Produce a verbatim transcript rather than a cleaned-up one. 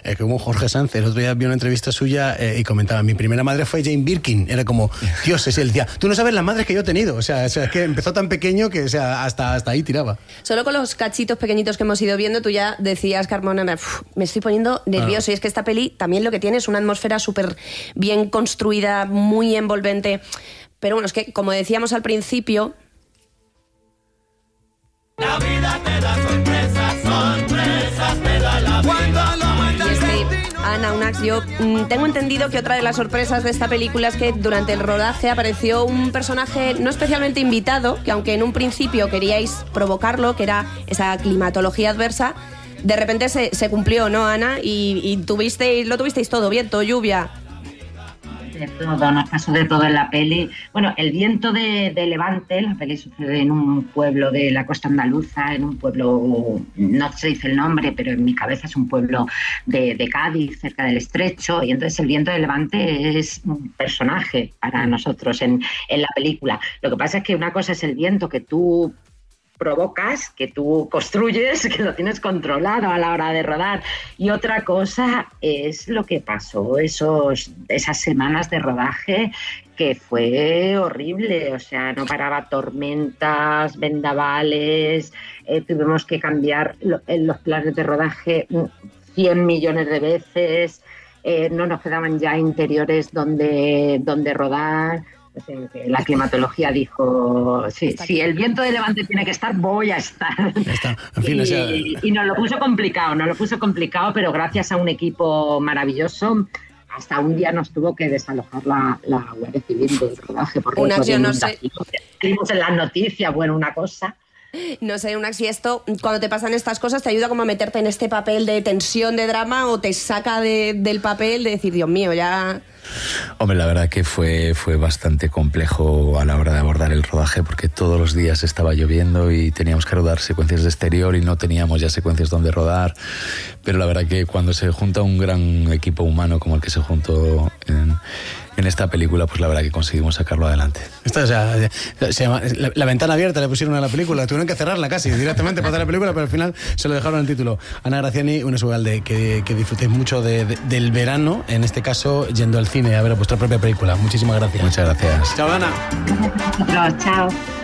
eh, como Jorge Sanz, el otro día vi una entrevista suya eh, y comentaba, mi primera madre fue Jane Birkin, era como, Dios, es él decía, tú no sabes las madres que yo he tenido, o sea, o sea, es que empezó tan pequeño que, o sea, hasta, hasta ahí tiraba. Solo con los cachitos pequeñitos que hemos ido viendo, tú ya decías, Carmona, me, uf, me estoy poniendo nervioso, ah. y es que esta peli también lo que tiene es una atmósfera súper bien construida, muy envolvente, pero bueno, es que como decíamos al principio... La vida te da sorpresas, sorpresas te da la vida. Y es que, Ana Unax, yo mm, tengo entendido que otra de las sorpresas de esta película es que durante el rodaje apareció un personaje no especialmente invitado, que aunque en un principio queríais provocarlo, que era esa climatología adversa, de repente se, se cumplió, ¿no, Ana? Y, y tuvisteis, lo tuvisteis todo, viento, lluvia... De todo, nos pasó de todo en la peli. Bueno, el viento de, de Levante, la peli sucede en un pueblo de la costa andaluza, en un pueblo, no se dice el nombre, pero en mi cabeza es un pueblo de, de Cádiz, cerca del Estrecho, y entonces el viento de Levante es un personaje para nosotros en, en la película. Lo que pasa es que una cosa es el viento que tú provocas, que tú construyes, que lo tienes controlado a la hora de rodar, y otra cosa es lo que pasó esos, esas semanas de rodaje, que fue horrible, o sea, no paraba, tormentas, vendavales, eh, tuvimos que cambiar lo, en los planes de rodaje cien millones de veces, eh, no nos quedaban ya interiores donde, donde rodar. La climatología dijo, sí, si el viento de Levante tiene que estar, voy a estar. Está. En fin, y, o sea... y nos lo puso complicado, nos lo puso complicado, pero gracias a un equipo maravilloso, hasta un día nos tuvo que desalojar la, la Guardia Civil del rodaje. Porque una acción, no sé. Vimos en las noticias, bueno, una cosa... No sé, Unax, si esto, cuando te pasan estas cosas, te ayuda como a meterte en este papel de tensión, de drama, o te saca de, del papel de decir, Dios mío, ya... Hombre, la verdad que fue, fue bastante complejo a la hora de abordar el rodaje, porque todos los días estaba lloviendo y teníamos que rodar secuencias de exterior y no teníamos ya secuencias donde rodar, pero la verdad que cuando se junta un gran equipo humano como el que se juntó en, en esta película, pues la verdad que conseguimos sacarlo adelante. Esto, o sea, se llama, la, la ventana abierta le pusieron a la película, tuvieron que cerrarla casi directamente para hacer la película, pero al final se lo dejaron en el título. Ana Graziani, Unax Ugalde, que, que disfrutéis mucho de, de, del verano, en este caso yendo al cine a ver vuestra propia película. Muchísimas gracias. Muchas gracias. Chao, Ana. Chao.